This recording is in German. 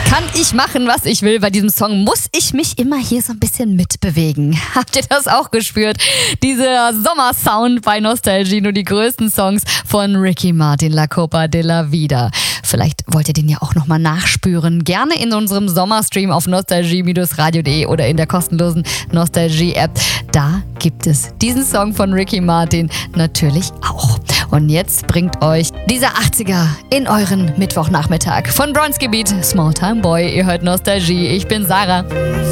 Kann ich machen, was ich will? Bei diesem Song muss ich mich immer hier so ein bisschen mitbewegen. Habt ihr das auch gespürt? Dieser Sommersound bei Nostalgie, nur die größten Songs von Ricky Martin, La Copa de la Vida. Vielleicht wollt ihr den ja auch nochmal nachspüren. Gerne in unserem Sommerstream auf nostalgie-radio.de oder in der kostenlosen Nostalgie-App. Da gibt es diesen Song von Ricky Martin natürlich auch. Und jetzt bringt euch dieser 80er in euren Mittwochnachmittag. Von Bronski Beat, Small Time Boy. Ihr hört Nostalgie. Ich bin Sarah.